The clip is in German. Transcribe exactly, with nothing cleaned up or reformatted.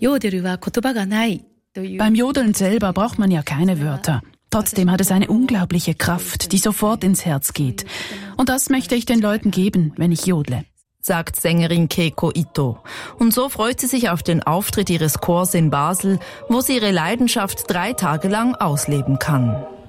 Beim Jodeln selber braucht man ja keine Wörter. Trotzdem hat es eine unglaubliche Kraft, die sofort ins Herz geht. Und das möchte ich den Leuten geben, wenn ich jodle, sagt Sängerin Keiko Ito. Und so freut sie sich auf den Auftritt ihres Chors in Basel, wo sie ihre Leidenschaft drei Tage lang ausleben kann.